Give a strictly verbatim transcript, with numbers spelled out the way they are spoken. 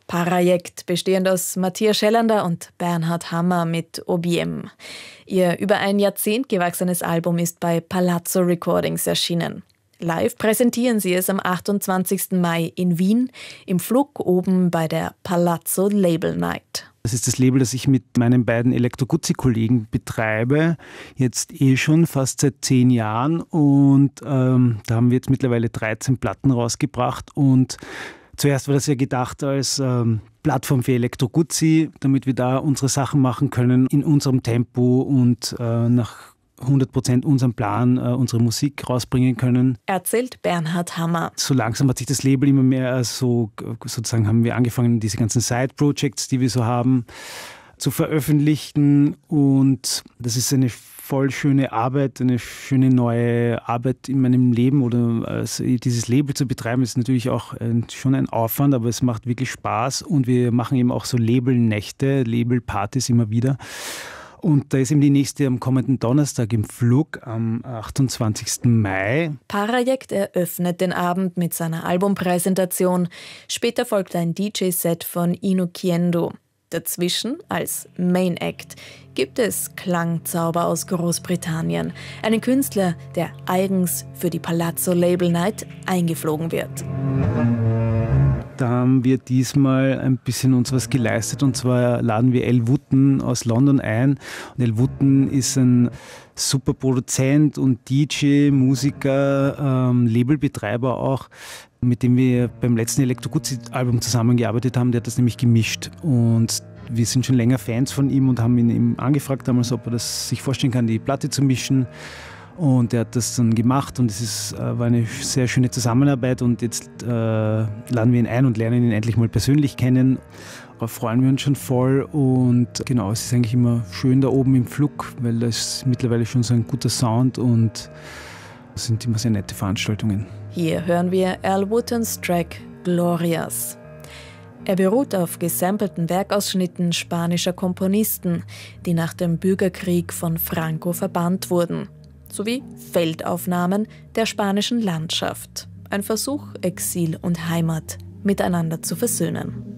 Parajekt, bestehend aus Matthias Schellander und Bernhard Hammer mit Obiem. Ihr über ein Jahrzehnt gewachsenes Album ist bei Palazzo Recordings erschienen. Live präsentieren sie es am achtundzwanzigsten Mai in Wien, im Flug oben bei der Palazzo Label Night. Das ist das Label, das ich mit meinen beiden Elektro-Guzzi-Kollegen betreibe, jetzt eh schon fast seit zehn Jahren. Und ähm, da haben wir jetzt mittlerweile dreizehn Platten rausgebracht. Und zuerst war das ja gedacht als ähm, Plattform für Elektro-Guzzi, damit wir da unsere Sachen machen können in unserem Tempo und äh, nach hundert Prozent unseren Plan, äh, unsere Musik rausbringen können. Erzählt Bernhard Hammer. So langsam hat sich das Label immer mehr so, sozusagen haben wir angefangen, diese ganzen Side-Projects, die wir so haben, zu veröffentlichen. Und das ist eine voll schöne Arbeit, eine schöne neue Arbeit in meinem Leben. Oder also dieses Label zu betreiben, ist natürlich auch ein, schon ein Aufwand, aber es macht wirklich Spaß. Und wir machen eben auch so Labelnächte, Labelpartys immer wieder. Und da ist eben die nächste am kommenden Donnerstag im Flug am achtundzwanzigsten Mai. Parajekt eröffnet den Abend mit seiner Albumpräsentation. Später folgt ein D J-Set von Inokiendo. Dazwischen, als Main Act, gibt es Klangzauber aus Großbritannien. Einen Künstler, der eigens für die Palazzo Label Night eingeflogen wird. Da haben wir diesmal ein bisschen uns was geleistet, und zwar laden wir El Wooten aus London ein. Und El Wooten ist ein super Produzent und D J, Musiker, ähm, Labelbetreiber auch, mit dem wir beim letzten Elektro-Guzzi-Album zusammengearbeitet haben. Der hat das nämlich gemischt und wir sind schon länger Fans von ihm und haben ihn eben angefragt damals, ob er das sich vorstellen kann, die Platte zu mischen. Und er hat das dann gemacht und es ist, äh, war eine sehr schöne Zusammenarbeit und jetzt äh, laden wir ihn ein und lernen ihn endlich mal persönlich kennen. Da freuen wir uns schon voll und genau, es ist eigentlich immer schön da oben im Flug, weil da ist mittlerweile schon so ein guter Sound und es sind immer sehr nette Veranstaltungen. Hier hören wir El Wootens Track Glorias. Er beruht auf gesampelten Werkausschnitten spanischer Komponisten, die nach dem Bürgerkrieg von Franco verbannt wurden, sowie Feldaufnahmen der spanischen Landschaft. Ein Versuch, Exil und Heimat miteinander zu versöhnen.